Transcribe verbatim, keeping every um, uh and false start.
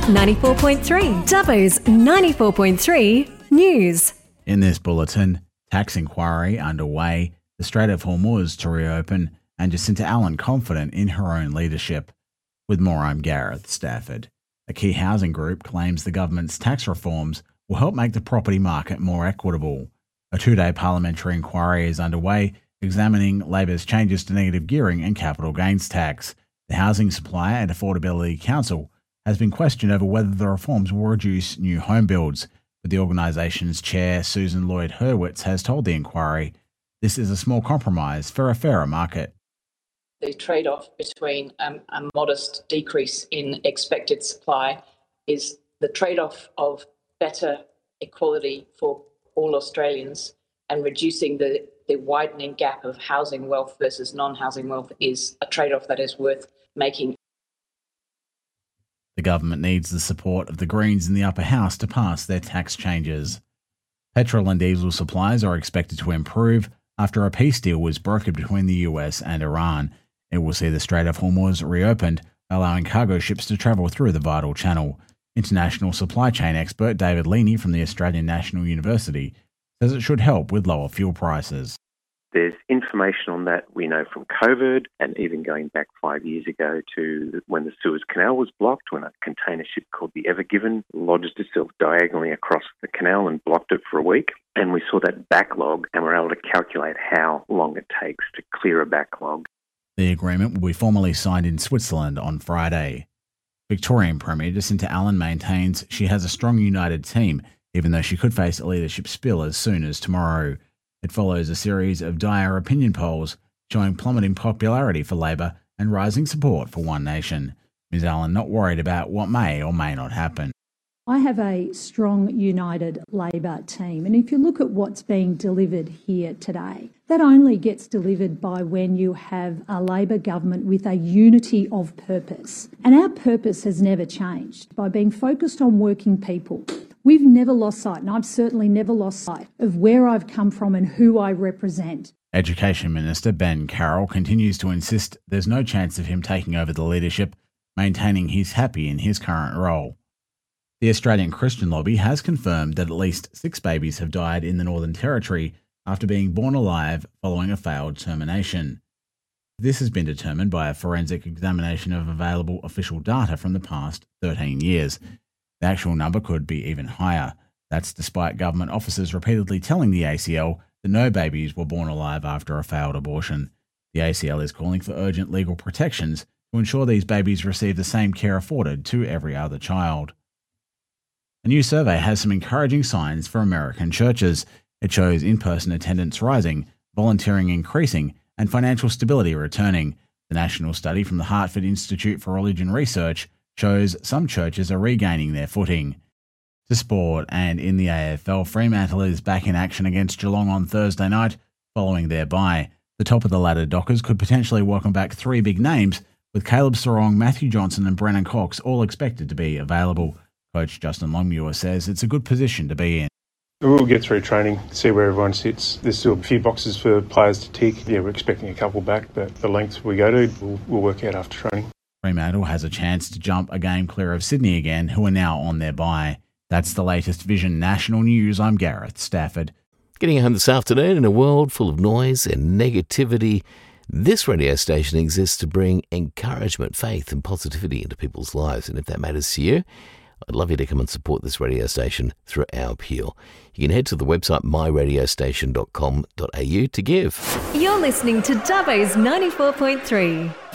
ninety-four point three. Dubbo's ninety-four point three News. In this bulletin, tax inquiry underway, the Strait of Hormuz to reopen, and Jacinta Allen confident in her own leadership. With more, I'm Gareth Stafford. A key housing group claims the government's tax reforms will help make the property market more equitable. A two-day parliamentary inquiry is underway, examining Labor's changes to negative gearing and capital gains tax. The Housing Supply and Affordability Council has been questioned over whether the reforms will reduce new home builds, but the organisation's chair, Susan Lloyd-Hurwitz, has told the inquiry this is a small compromise for a fairer market. The trade-off between um, a modest decrease in expected supply is the trade-off of better equality for all Australians, and reducing the, the widening gap of housing wealth versus non-housing wealth is a trade-off that is worth making. The government needs the support of the Greens in the upper house to pass their tax changes. Petrol and diesel supplies are expected to improve after a peace deal was brokered between the U S and Iran. It will see the Strait of Hormuz reopened, allowing cargo ships to travel through the vital channel. International supply chain expert David Leaney from the Australian National University says it should help with lower fuel prices. There's information on that we know from COVID, and even going back five years ago to when the Suez Canal was blocked, when a container ship called the Ever Given lodged itself diagonally across the canal and blocked it for a week. And we saw that backlog, and we're able to calculate how long it takes to clear a backlog. The agreement will be formally signed in Switzerland on Friday. Victorian Premier Jacinta Allen maintains she has a strong united team, even though she could face a leadership spill as soon as tomorrow. It follows a series of dire opinion polls showing plummeting popularity for Labor and rising support for One Nation. Miz Allen not worried about what may or may not happen. I have a strong, united Labor team, and if you look at what's being delivered here today, that only gets delivered by when you have a Labor government with a unity of purpose. And our purpose has never changed. By being focused on working people, we've never lost sight, and I've certainly never lost sight of where I've come from and who I represent. Education Minister Ben Carroll continues to insist there's no chance of him taking over the leadership, maintaining he's happy in his current role. The Australian Christian Lobby has confirmed that at least six babies have died in the Northern Territory after being born alive following a failed termination. This has been determined by a forensic examination of available official data from the past thirteen years. The actual number could be even higher. That's despite government officers repeatedly telling the A C L that no babies were born alive after a failed abortion. The A C L is calling for urgent legal protections to ensure these babies receive the same care afforded to every other child. A new survey has some encouraging signs for American churches. It shows in-person attendance rising, volunteering increasing, and financial stability returning. The national study from the Hartford Institute for Religion Research shows some churches are regaining their footing. To sport, and in the A F L, Fremantle is back in action against Geelong on Thursday night following their bye. The top of the ladder Dockers could potentially welcome back three big names, with Caleb Sarong, Matthew Johnson and Brennan Cox all expected to be available. Coach Justin Longmuir says it's a good position to be in. We'll get through training, see where everyone sits. There's still a few boxes for players to tick. Yeah, we're expecting a couple back, but the length we go to, we'll, we'll work out after training. Fremantle has a chance to jump a game clear of Sydney again, who are now on their bye. That's the latest Vision National News. I'm Gareth Stafford. Getting home this afternoon in a world full of noise and negativity, this radio station exists to bring encouragement, faith and positivity into people's lives. And if that matters to you, I'd love you to come and support this radio station through our appeal. You can head to the website my radio station dot com dot a u to give. You're listening to Dubbo's ninety-four point three.